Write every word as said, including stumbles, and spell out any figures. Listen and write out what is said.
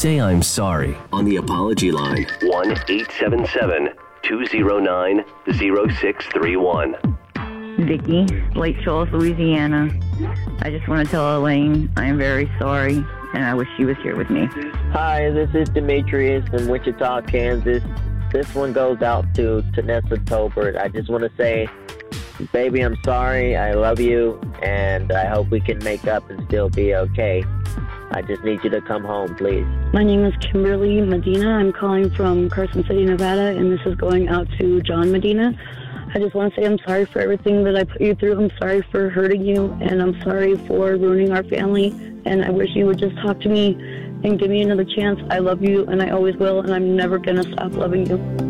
say I'm sorry on the apology line. one eight seven seven, two zero nine, zero six three one. Vicki, Lake Charles, Louisiana. I just want to tell Elaine I am very sorry, and I wish she was here with me. Hi, this is Demetrius in Wichita, Kansas. This one goes out to Tanessa Tolbert. I just want to say, baby, I'm sorry. I love you, and I hope we can make up and still be okay. I just need you to come home, please. My name is Kimberly Medina. I'm calling from Carson City, Nevada, and this is going out to John Medina. I just want to say I'm sorry for everything that I put you through. I'm sorry for hurting you, and I'm sorry for ruining our family, and I wish you would just talk to me and give me another chance. I love you, and I always will, and I'm never going to stop loving you.